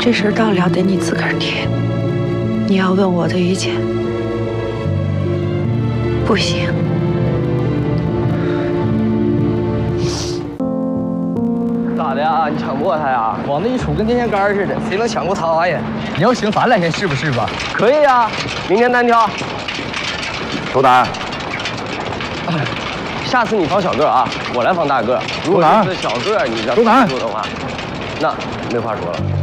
这事到了得你自个儿提。你要问我的意见，不行。 咋的呀？你抢不过他呀？往那一杵跟电线杆似的，谁能抢过他玩意？ 你要行，咱俩先试不试吧？ 可以呀，明天单挑。 周丹， 下次你防小个啊，我来防大个。如果这次小个你要做的话，那没话说了。